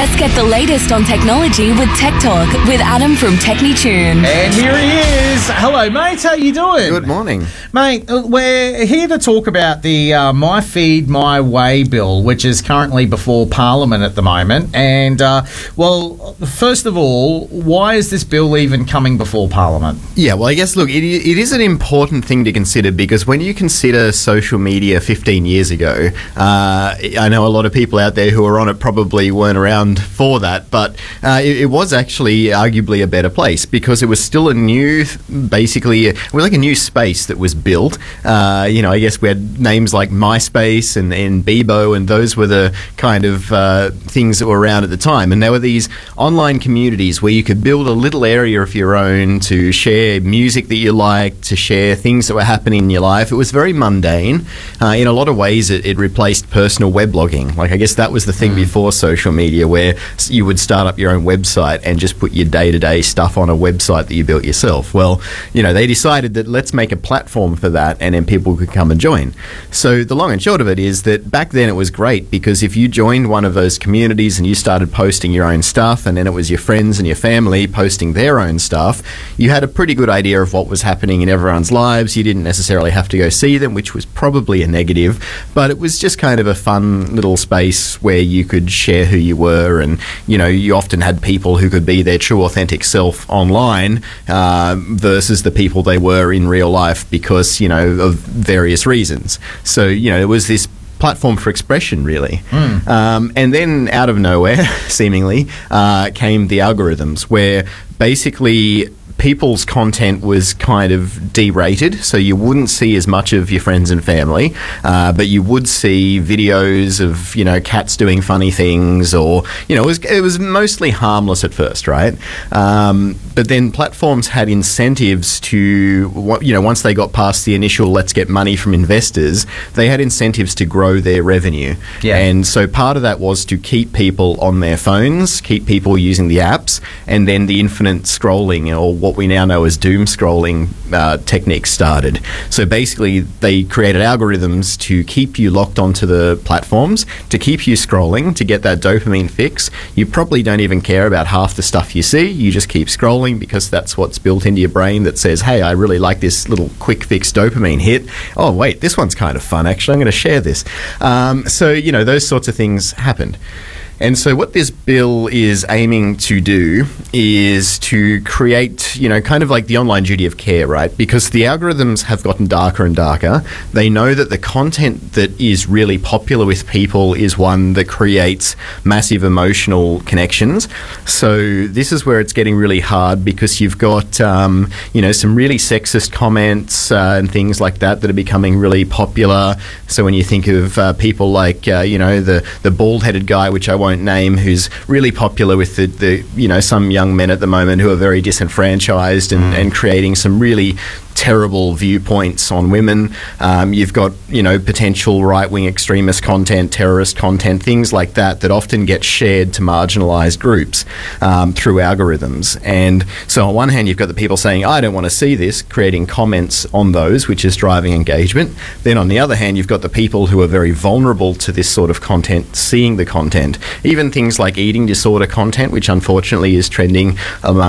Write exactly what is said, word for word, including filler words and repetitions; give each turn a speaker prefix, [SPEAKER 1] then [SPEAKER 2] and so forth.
[SPEAKER 1] Let's get the latest on technology with Tech Talk with Adam from TechniTune.
[SPEAKER 2] And here he is. Hello, mate. How you doing?
[SPEAKER 3] Good morning.
[SPEAKER 2] Mate, we're here to talk about the uh, My Feed, My Way bill, which is currently before Parliament at the moment. And, uh, well, first of all, why is this bill even coming before Parliament?
[SPEAKER 3] Yeah, well, I guess, look, it, it is an important thing to consider because when you consider social media fifteen years ago, uh, I know a lot of people out there who are on it probably weren't around for that, but uh, it, it was actually arguably a better place because it was still a new, basically, it was like a new space that was built. Uh, you know, I guess we had names like MySpace and, and Bebo, and those were the kind of uh, things that were around at the time. And there were these online communities where you could build a little area of your own to share music that you liked, to share things that were happening in your life. It was very mundane. Uh, in a lot of ways, it, it replaced personal weblogging. Like, I guess that was the thing mm. before social media, where you would start up your own website and just put your day-to-day stuff on a website that you built yourself. Well, you know, they decided that let's make a platform for that, and then people could come and join. So the long and short of it is that back then it was great because if you joined one of those communities and you started posting your own stuff, and then it was your friends and your family posting their own stuff, you had a pretty good idea of what was happening in everyone's lives. You didn't necessarily have to go see them, which was probably a negative, but it was just kind of a fun little space where you could share who you were, and you know, you often had people who could be their true authentic self online uh, versus the people they were in real life because, you know, of various reasons. So, you know, it was this platform for expression, really. Mm. Um, and then out of nowhere, seemingly, uh, came the algorithms, where basically people's content was kind of derated, so you wouldn't see as much of your friends and family, uh, but you would see videos of, you know, cats doing funny things, or, you know, it was, it was mostly harmless at first, right? Um, but then platforms had incentives to, you know, once they got past the initial let's get money from investors, they had incentives to grow their revenue. Yeah. And so part of that was to keep people on their phones, keep people using the apps, and then the infinite scrolling, or what we now know as doom scrolling uh, techniques started. So basically they created algorithms to keep you locked onto the platforms, to keep you scrolling, to get that dopamine fix. You probably don't even care about half the stuff you see. You just keep scrolling because that's what's built into your brain that says, hey, I really like this little quick fix dopamine hit. Oh, wait, this one's kind of fun. Actually, I'm going to share this. Um, so, you know, those sorts of things happened. And so what this bill is aiming to do is to create, you know, kind of like the online duty of care, right? Because the algorithms have gotten darker and darker. They know that the content that is really popular with people is one that creates massive emotional connections. So this is where it's getting really hard because you've got, um, you know, some really sexist comments uh, and things like that that are becoming really popular. So when you think of uh, people like, uh, you know, the, the bald-headed guy, which I won't name, who's really popular with the, the you know, some young men at the moment who are very disenfranchised and, mm. and creating some really terrible viewpoints on women. Um, you've got, you know, potential right-wing extremist content, terrorist content, things like that that often get shared to marginalised groups um, through algorithms. And so on one hand, you've got the people saying, I don't want to see this, creating comments on those, which is driving engagement. Then on the other hand, you've got the people who are very vulnerable to this sort of content, seeing the content. Even things like eating disorder content, which unfortunately is trending among